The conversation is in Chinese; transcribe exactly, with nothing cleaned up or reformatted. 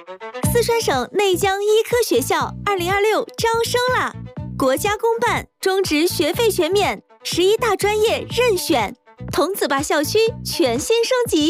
四川省内江医科学校二零二六招生啦！国家公办，中职学费全免，十一大专业任选，桐梓坝校区全新升级。